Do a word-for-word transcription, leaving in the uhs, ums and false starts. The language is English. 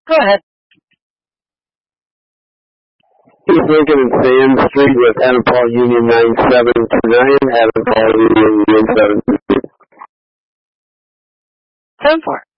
Go ahead. East Lincoln and Sands Street with Adam Paul Union nine seven two nine, Adam Paul Union nine seven two nine. Ten four.